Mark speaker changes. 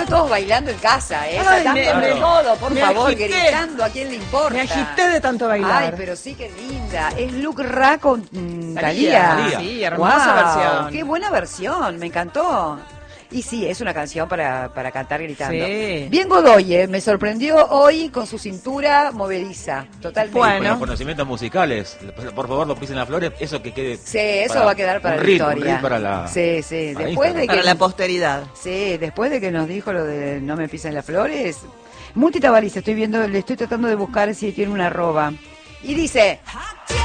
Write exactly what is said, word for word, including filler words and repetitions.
Speaker 1: veo todos bailando en casa, ¿eh?
Speaker 2: Ay,
Speaker 1: Saltando
Speaker 2: me-
Speaker 1: de
Speaker 2: me-
Speaker 1: todo, por
Speaker 2: me
Speaker 1: favor,
Speaker 2: agité.
Speaker 1: gritando, ¿a quién le importa?
Speaker 2: Me agité de tanto bailar.
Speaker 1: Ay, pero sí que linda. Es Luke Ra con mm,
Speaker 2: Thalía.
Speaker 1: Thalía.
Speaker 2: Sí, hermosa
Speaker 1: Guau,
Speaker 2: versión.
Speaker 1: Qué buena versión, me encantó. Y sí, es una canción para, para cantar gritando.
Speaker 2: Sí.
Speaker 1: Bien Godoy, eh, me sorprendió hoy con su cintura movediza, totalmente.
Speaker 2: Bueno.
Speaker 3: Con los conocimientos musicales, por favor, lo pisen las flores, eso que quede.
Speaker 1: Sí, eso
Speaker 3: para
Speaker 1: va a quedar para
Speaker 3: un
Speaker 1: la
Speaker 3: reel, un
Speaker 1: historia.
Speaker 3: reel para la.
Speaker 1: Sí, sí.
Speaker 3: para
Speaker 1: Después
Speaker 3: Instagram.
Speaker 1: de
Speaker 4: Para
Speaker 1: que
Speaker 4: la posteridad.
Speaker 1: Sí, después de que nos dijo lo de no me pisen las flores. Multitabaliza, estoy viendo, le estoy tratando de buscar si tiene una arroba. Y dice,